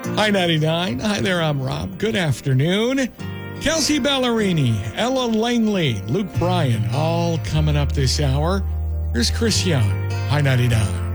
Hi, 99. Hi there, I'm Rob. Good afternoon. Kelsey Ballerini, Ella Langley, Luke Bryan, all coming up this hour. Here's Chris Young. Hi, 99.